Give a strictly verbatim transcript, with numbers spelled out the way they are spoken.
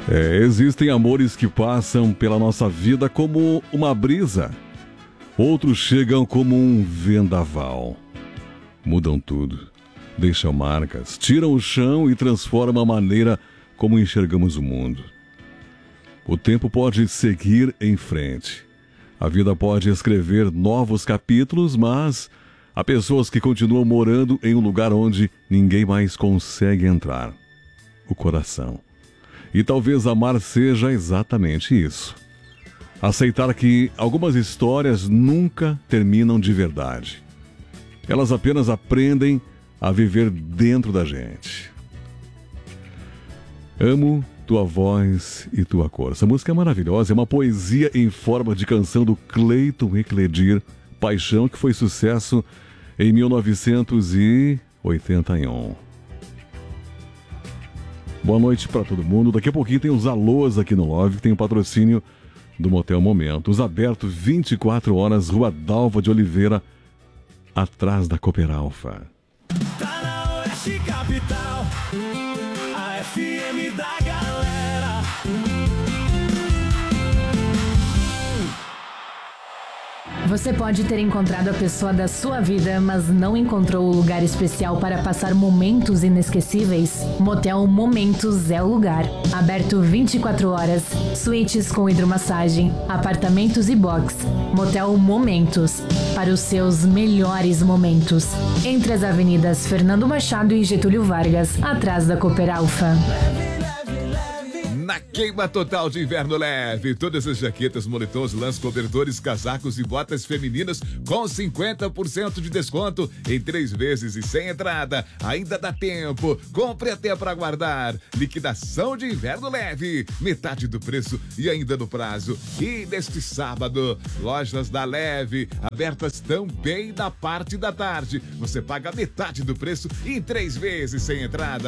É, existem amores que passam pela nossa vida como uma brisa. Outros chegam como um vendaval. Mudam tudo, deixam marcas, tiram o chão e transformam a maneira como enxergamos o mundo. O tempo pode seguir em frente. A vida pode escrever novos capítulos, mas há pessoas que continuam morando em um lugar onde ninguém mais consegue entrar. O coração. E talvez amar seja exatamente isso. Aceitar que algumas histórias nunca terminam de verdade. Elas apenas aprendem a viver dentro da gente. Amo tua voz e tua cor. Essa música é maravilhosa, é uma poesia em forma de canção do Cleiton Ecledir, Paixão, que foi sucesso em mil novecentos e oitenta e um. Boa noite para todo mundo. Daqui a pouquinho tem os alôs aqui no Love, que tem o patrocínio do Motel Momentos, aberto vinte e quatro horas, Rua Dalva de Oliveira, atrás da Cooperalfa. Tá na Oeste Capital, a F M da galera. Você pode ter encontrado a pessoa da sua vida, mas não encontrou o lugar especial para passar momentos inesquecíveis? Motel Momentos é o lugar. Aberto vinte e quatro horas, suítes com hidromassagem, apartamentos e box. Motel Momentos, para os seus melhores momentos. Entre as avenidas Fernando Machado e Getúlio Vargas, atrás da Cooperalfa. Na queima total de inverno leve, todas as jaquetas, moletons, lãs, cobertores, casacos e botas femininas com cinquenta por cento de desconto em três vezes e sem entrada. Ainda dá tempo. Compre até para guardar. Liquidação de inverno leve, metade do preço e ainda no prazo. E neste sábado, lojas da Leve abertas também da parte da tarde. Você paga metade do preço em três vezes sem entrada.